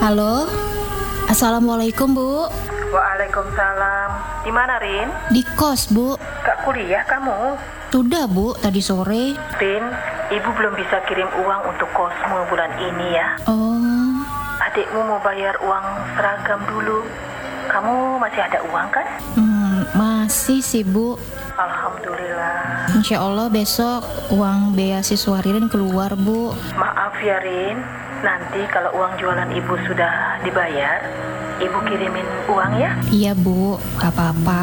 Halo, Assalamualaikum Bu. Waalaikumsalam. Di mana, Rin? Di kos Bu. Gak kuliah kamu? Sudah Bu, tadi sore. Rin, ibu belum bisa kirim uang untuk kosmu bulan ini ya. Oh, Adikmu mau bayar uang seragam dulu. Kamu masih ada uang kan? masih sih Bu. Alhamdulillah. Insya Allah besok uang beasiswa Ririn keluar Bu. Maaf ya, Rin. Nanti kalau uang jualan ibu sudah dibayar, ibu kirimin uang ya. Iya Bu, gak apa-apa.